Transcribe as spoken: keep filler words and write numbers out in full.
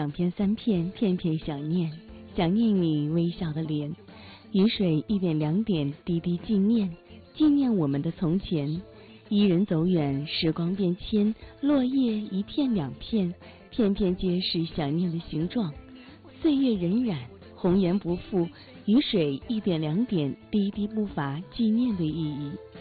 两片三片，片片想念，想念你微笑的脸。雨水一点两点，滴滴纪念，纪念我们的从前。一人走远，时光变迁，落叶一片两片，片片皆是想念的形状。岁月荏苒，红颜不负，雨水一点两点，滴滴不乏纪念的意义。